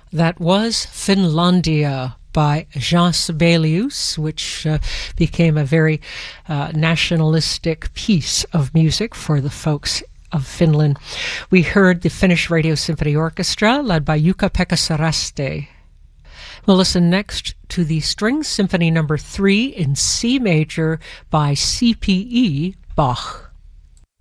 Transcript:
That was Finlandia by Jean Sibelius, which became a very nationalistic piece of music for the folks of Finland. We heard the Finnish Radio Symphony Orchestra, led by Jukka-Pekka Saraste. We'll listen next to the String Symphony No. 3 in C major by C.P.E. Bach.